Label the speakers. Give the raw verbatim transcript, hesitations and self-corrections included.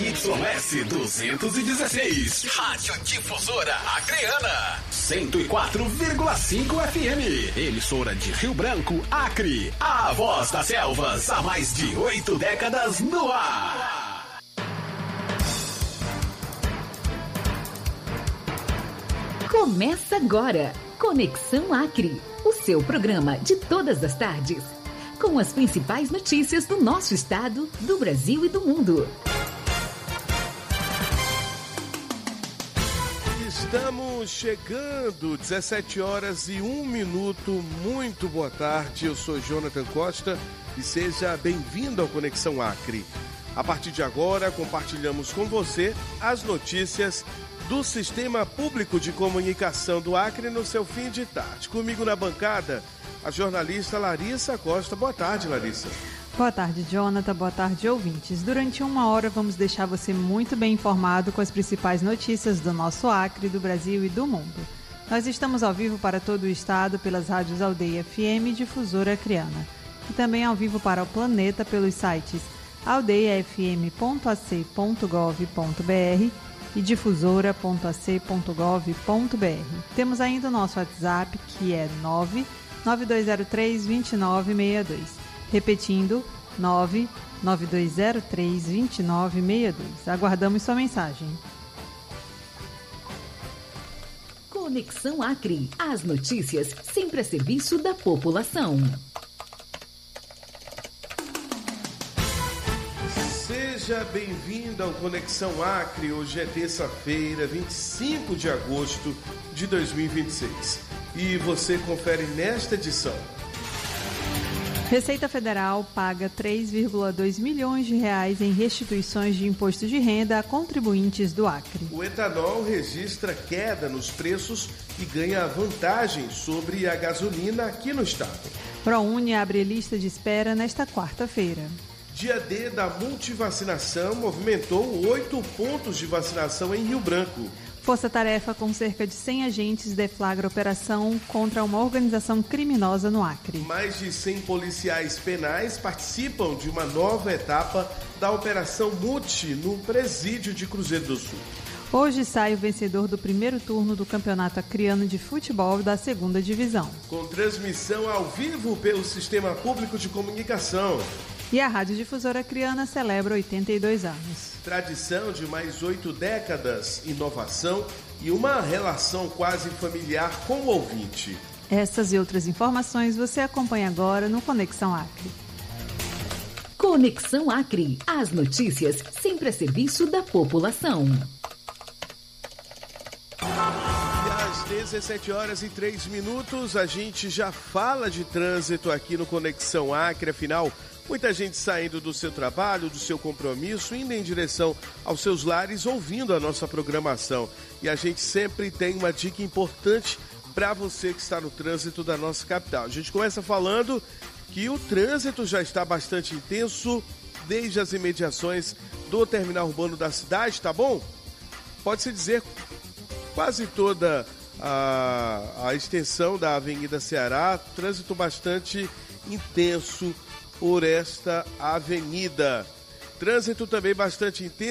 Speaker 1: Y S duzentos e dezesseis. Rádio Difusora Acreana. cento e quatro vírgula cinco F M. Emissora de Rio Branco, Acre. A voz das selvas há mais de oito décadas no ar.
Speaker 2: Começa agora, Conexão Acre, o seu programa de todas as tardes, com as principais notícias do nosso estado, do Brasil e do mundo.
Speaker 3: Estamos chegando, dezessete horas e um minuto, muito boa tarde, eu sou Jonathan Costa e seja bem-vindo ao Conexão Acre. A partir de agora, compartilhamos com você as notícias do Sistema Público de Comunicação do Acre no seu fim de tarde. Comigo na bancada, a jornalista Larissa Costa. Boa tarde, Larissa.
Speaker 4: Boa tarde, Jonathan. Boa tarde, ouvintes. Durante uma hora vamos deixar você muito bem informado com as principais notícias do nosso Acre, do Brasil e do mundo. Nós estamos ao vivo para todo o estado pelas rádios Aldeia F M e Difusora Acreana. E também ao vivo para o planeta pelos sites aldeia f m ponto a c ponto gov ponto b r e difusora ponto a c ponto gov ponto b r. Temos ainda o nosso WhatsApp, que é nove nove dois zero três, dois nove seis dois. Repetindo, nove nove dois zero três, dois nove seis dois. Aguardamos sua mensagem.
Speaker 2: Conexão Acre. As notícias sempre a serviço da população.
Speaker 3: Seja bem-vindo ao Conexão Acre. Hoje é terça-feira, vinte e cinco de agosto de dois mil e vinte e seis. E você confere nesta edição.
Speaker 4: Receita Federal paga três vírgula dois milhões de reais em restituições de imposto de renda a contribuintes do Acre.
Speaker 3: O etanol registra queda nos preços e ganha vantagem sobre a gasolina aqui no estado.
Speaker 4: ProUni abre lista de espera nesta quarta-feira.
Speaker 3: Dia D da multivacinação movimentou oito pontos de vacinação em Rio Branco.
Speaker 4: Força-tarefa com cerca de cem agentes deflagra operação contra uma organização criminosa no Acre.
Speaker 3: Mais de cem policiais penais participam de uma nova etapa da Operação Mute no presídio de Cruzeiro do Sul.
Speaker 4: Hoje sai o vencedor do primeiro turno do Campeonato Acreano de Futebol da segunda Divisão.
Speaker 3: Com transmissão ao vivo pelo Sistema Público de Comunicação.
Speaker 4: E a Rádio Difusora Acreana celebra oitenta e dois anos.
Speaker 3: Tradição de mais oito décadas, inovação e uma relação quase familiar com o ouvinte.
Speaker 4: Essas e outras informações você acompanha agora no Conexão Acre.
Speaker 2: Conexão Acre. As notícias sempre a serviço da população.
Speaker 3: Às dezessete horas e três minutos, a gente já fala de trânsito aqui no Conexão Acre, afinal, muita gente saindo do seu trabalho, do seu compromisso, indo em direção aos seus lares, ouvindo a nossa programação. E a gente sempre tem uma dica importante para você que está no trânsito da nossa capital. A gente começa falando que o trânsito já está bastante intenso desde as imediações do terminal urbano da cidade, tá bom? Pode-se dizer quase toda a, a extensão da Avenida Ceará, trânsito bastante intenso por esta avenida. Trânsito também bastante intenso